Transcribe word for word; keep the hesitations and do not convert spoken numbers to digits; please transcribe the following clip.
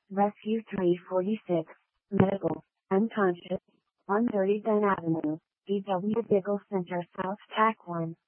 Rescue three forty-six, Medical, unconscious, one thirty Dunn Avenue, B W Diggle Center South Tack one.